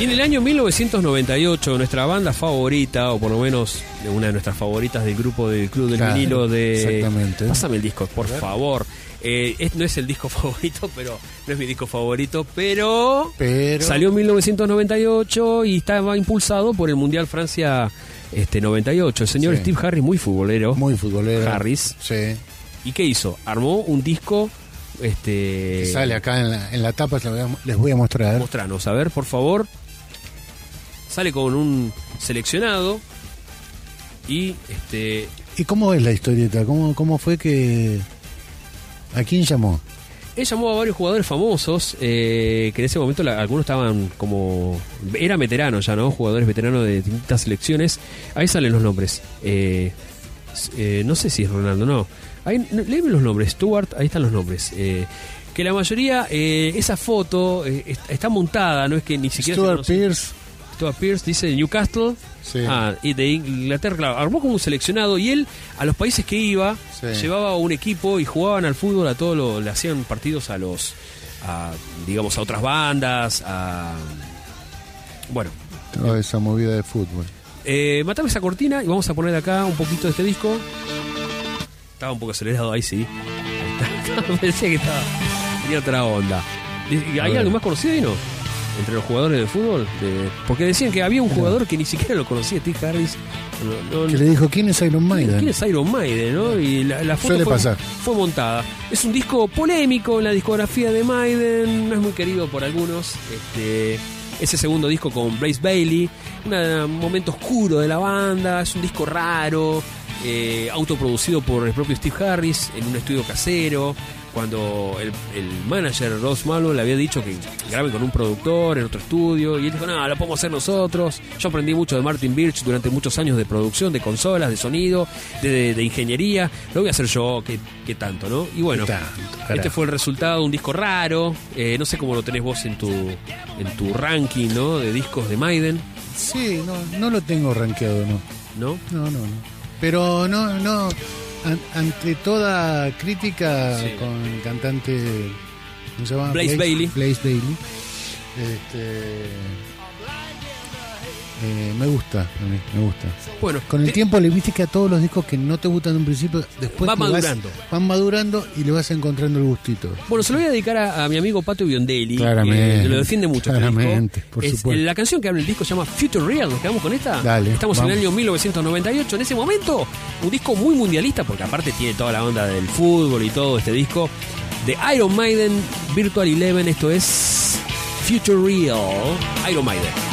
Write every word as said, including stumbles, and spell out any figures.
en el año mil novecientos noventa y ocho, nuestra banda favorita, o por lo menos una de nuestras favoritas del grupo del Club del Claro, Vinilo de... exactamente. Pásame el disco, por favor. Eh, es, no es el disco favorito, pero no es mi disco favorito, pero, Pero... salió en mil novecientos noventa y ocho y estaba impulsado por el Mundial Francia este, noventa y ocho. El señor Sí. Steve Harris, muy futbolero. Muy futbolero. Harris. Sí. ¿Y qué hizo? Armó un disco... Este, Que sale acá en la, en la tapa, les voy a- les voy a mostrar. Mostranos, a ver, por favor. Sale con un seleccionado y este ¿Y cómo es la historieta? ¿Cómo, cómo fue que... ¿A quién llamó? él llamó a varios jugadores famosos eh, que en ese momento la- algunos estaban como... Eran veteranos ya, ¿no? Jugadores veteranos de distintas selecciones. Ahí salen los nombres. Eh, eh, no sé si es Ronaldo, no. Ahí, no, léeme los nombres. Stuart, ahí están los nombres. Eh, que la mayoría, eh, esa foto eh, est- está montada, no es que ni siquiera... se Stuart conoce. Pearce. Stuart Pearce dice Newcastle. Sí. Ah, y de Inglaterra, claro, armó como un seleccionado y él a los países que iba Sí. llevaba un equipo y jugaban al fútbol a todo lo, le hacían partidos a los a, digamos a otras bandas, a bueno, Toda esa movida de fútbol. eh, matame esa cortina y vamos a poner acá un poquito de este disco. Estaba un poco acelerado ahí, sí. Ahí está. Parecía que estaba tenía otra onda. ¿Hay A algo ver. más conocido y no? Entre los jugadores de fútbol, de- porque decían que había un jugador que ni siquiera lo conocía, Steve Harris. No- no- Que le dijo, ¿quién es Iron Maiden? ¿Quién es Iron Maiden, no? Y la, la foto Suele fue, pasar. fue montada. Es un disco polémico en la discografía de Maiden, no es muy querido por algunos. Este, ese segundo disco con Blaze Bayley, una- un momento oscuro de la banda, es un disco raro, eh, autoproducido por el propio Steve Harris en un estudio casero. Cuando el, el manager Ross Malone le había dicho que graben con un productor en otro estudio, y él dijo, no, lo podemos hacer nosotros. Yo aprendí mucho de Martin Birch durante muchos años de producción, de consolas, de sonido, de, de- de ingeniería, lo voy a hacer yo, que, que tanto, ¿no? Y bueno, ¿Qué tanto, este carajo? fue el resultado, un disco raro, eh, no sé cómo lo tenés vos en tu, en tu ranking, ¿no? De discos de Maiden, Sí, no, no lo tengo rankeado, no. ¿no? No, no, no. Pero no, no. an- ante toda crítica Sí. con el cantante, ¿cómo se llama? Blaze Bayley. Blaze Bayley. Este, eh, me gusta, a mí, me gusta. Bueno, Con el te- tiempo le viste que a todos los discos que no te gustan en un principio, después Va te vas- madurando. van madurando y le vas encontrando el gustito. Bueno, se lo voy a dedicar a, a mi amigo Pato Biondelli, Claramente, que lo defiende mucho. este claramente, disco. por Es- supuesto. La canción que habla el disco se llama Future Real. ¿Nos quedamos con esta? Dale, Estamos en vamos. el año mil novecientos noventa y ocho. En ese momento, un disco muy mundialista, porque aparte tiene toda la onda del fútbol y todo este disco. De Iron Maiden, Virtual Eleven. Esto es Future Real. Iron Maiden.